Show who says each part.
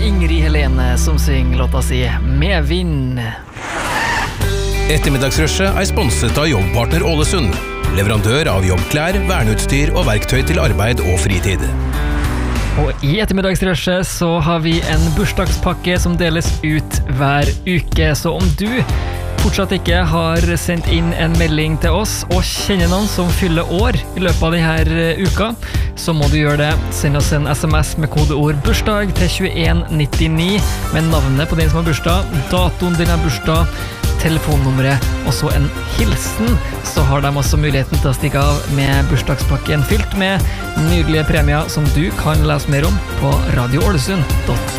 Speaker 1: Ingrid Helene som synger låta si Med vind.
Speaker 2: Ettermiddagsrushet sponset av Jobbpartner Ålesund, leverandør av jobbklær, verneutstyr og verktøy til arbeid og fritid.
Speaker 1: Og i ettermiddagsrushet så har vi en bursdagspakke som deles ut hver uke, så om du fortsatt ikke har sendt inn en melding til oss og kjenner noen som fyller år i løpet av denne uka, så må du gjøre det. Send oss en SMS med kodeord bursdag til 2199 med navnet på den som har bursdag, datoen din har bursdag, telefonnummeret og så en hilsen, så har de også muligheten til å stikke av med bursdagspakken fylt med nydelige premier som du kan lese mer om på radioålesund.no.